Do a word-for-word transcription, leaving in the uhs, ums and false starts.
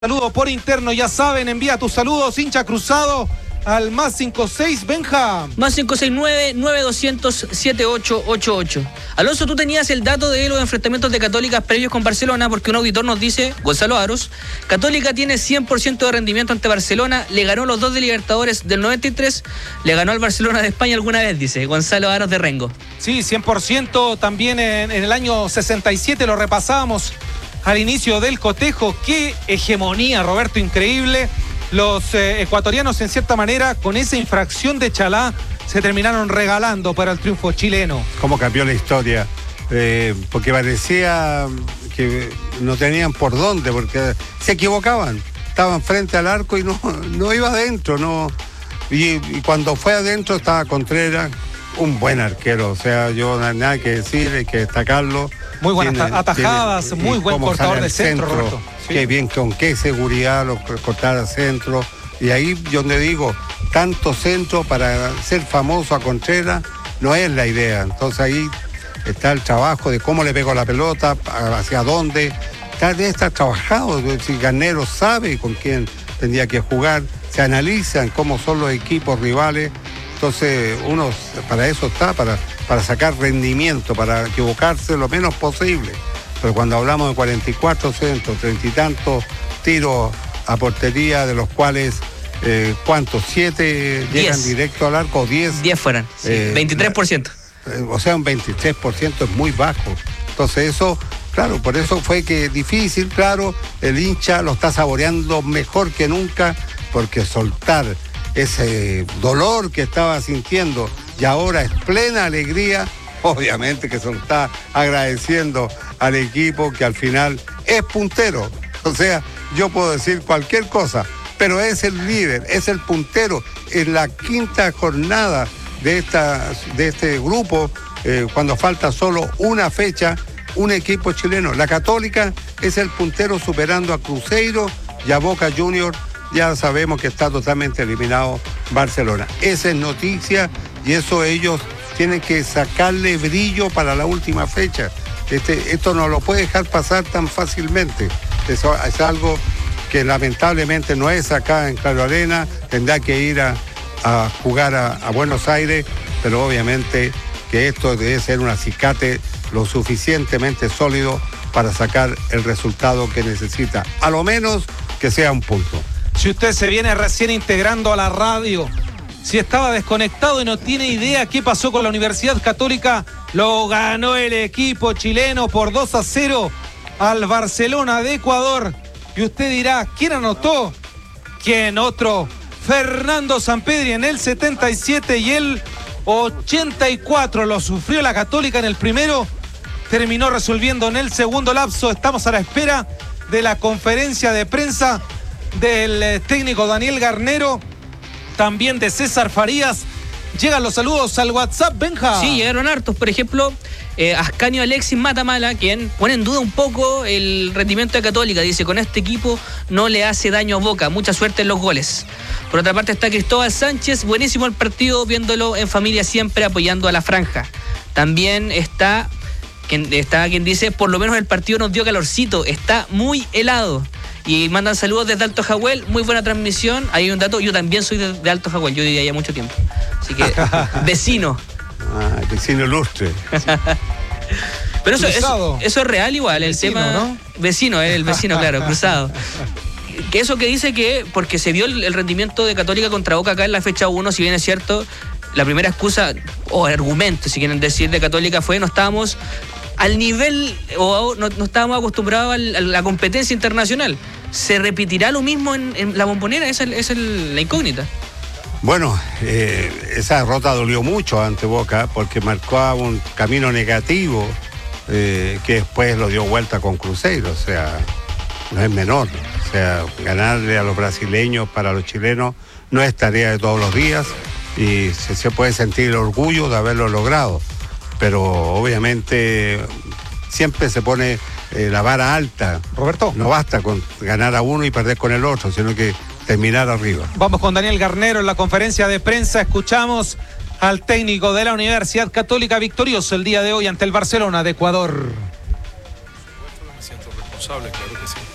Saludo por interno, ya saben, envía tus saludos, hincha cruzado, al más cinco seis, Benja. Más cinco seis nueve, nueve dos cero cero, siete ocho ocho ocho. Alonso, tú tenías el dato de los enfrentamientos de Católica previos con Barcelona, porque un auditor nos dice, Gonzalo Aros, Católica tiene cien por ciento de rendimiento ante Barcelona, le ganó los dos de Libertadores del noventa y tres, le ganó al Barcelona de España alguna vez, dice Gonzalo Aros de Rengo. Sí, cien por ciento, también en, en el año sesenta y siete lo repasábamos al inicio del cotejo. Qué hegemonía, Roberto, increíble. Los eh, ecuatorianos, en cierta manera, con esa infracción de Chalá, se terminaron regalando para el triunfo chileno. ¿Cómo cambió la historia? Eh, porque parecía que no tenían por dónde, porque se equivocaban. Estaban frente al arco y no, no iba adentro. No. Y, y cuando fue adentro estaba Contreras, un buen arquero. O sea, yo nada que decir, hay que destacarlo. Muy buenas tiene, atajadas, tiene, muy buen cortador de centro, centro Roberto. Sí. Qué bien, con qué seguridad lo cortar al centro. Y ahí donde digo, tanto centro para ser famoso a Contreras no es la idea. Entonces ahí está el trabajo de cómo le pego la pelota, hacia dónde. Está, debe estar trabajado. Si Garnero sabe con quién tendría que jugar, se analizan cómo son los equipos rivales. Entonces uno para eso está, para, para sacar rendimiento, para equivocarse lo menos posible. Pero cuando hablamos de cuarenta y cuatro centros, treinta y tantos tiros a portería, de los cuales, eh, ¿cuántos? ¿Siete llegan directo al arco? ¿Diez? Diez fueran, sí, eh, veintitrés por ciento. Eh, o sea, un veintitrés por ciento es muy bajo. Entonces eso, claro, por eso fue que difícil, claro, el hincha lo está saboreando mejor que nunca, porque soltar ese dolor que estaba sintiendo y ahora es plena alegría, obviamente que se lo está agradeciendo al equipo que al final es puntero. O sea, yo puedo decir cualquier cosa, pero es el líder, es el puntero. En la quinta jornada de, esta, de este grupo, eh, cuando falta solo una fecha, un equipo chileno, la Católica, es el puntero superando a Cruzeiro y a Boca Juniors. Ya sabemos que está totalmente eliminado Barcelona. Esa es noticia y eso ellos tienen que sacarle brillo para la última fecha. Este, esto no lo puede dejar pasar tan fácilmente. Eso es algo que lamentablemente no es acá en Claro Arena. Tendrá que ir a, a jugar a, a Buenos Aires, pero obviamente que esto debe ser un acicate lo suficientemente sólido para sacar el resultado que necesita. A lo menos que sea un punto. Si usted se viene recién integrando a la radio, si estaba desconectado y no tiene idea qué pasó con la Universidad Católica, lo ganó el equipo chileno por dos a cero al Barcelona de Ecuador. Y usted dirá, ¿quién anotó? ¿Quién otro? Fernando Sampedri en el setenta y siete y el ochenta y cuatro. Lo sufrió la Católica en el primero, terminó resolviendo en el segundo lapso. Estamos a la espera de la conferencia de prensa del técnico Daniel Garnero, también de César Farías. Llegan los saludos al WhatsApp, Benja. Sí, llegaron hartos. Por ejemplo, eh, Ascanio Alexis Matamala, quien pone en duda un poco el rendimiento de Católica. Dice, con este equipo no le hace daño a Boca. Mucha suerte en los goles. Por otra parte está Cristóbal Sánchez. Buenísimo el partido, viéndolo en familia siempre, apoyando a la franja. También está quien, está quien dice, por lo menos el partido nos dio calorcito. Está muy helado. Y mandan saludos desde Alto Jahuel, muy buena transmisión. Hay un dato, yo también soy de, de Alto Jahuel, yo diría ya mucho tiempo. Así que, vecino. Ah, vecino ilustre. Pero eso, eso, eso es real igual, el vecino, tema. ¿No? Vecino, el vecino, claro, cruzado. Que eso que dice que, porque se vio el, el rendimiento de Católica contra Boca acá en la fecha uno, si bien es cierto, la primera excusa, o argumento, si quieren decir, de Católica fue, no estábamos al nivel, o no, no estábamos acostumbrados a la competencia internacional. ¿Se repetirá lo mismo en, en la Bombonera? Esa es el, el, la incógnita. Bueno, eh, esa derrota dolió mucho ante Boca porque marcó un camino negativo eh, que después lo dio vuelta con Cruzeiro. O sea, no es menor. O sea, ganarle a los brasileños para los chilenos no es tarea de todos los días y se, se puede sentir el orgullo de haberlo logrado. Pero obviamente siempre se pone eh, la vara alta. Roberto. No basta con ganar a uno y perder con el otro, sino que terminar arriba. Vamos con Daniel Garnero en la conferencia de prensa. Escuchamos al técnico de la Universidad Católica victorioso el día de hoy ante el Barcelona de Ecuador. Por supuesto que me siento responsable, claro que sí.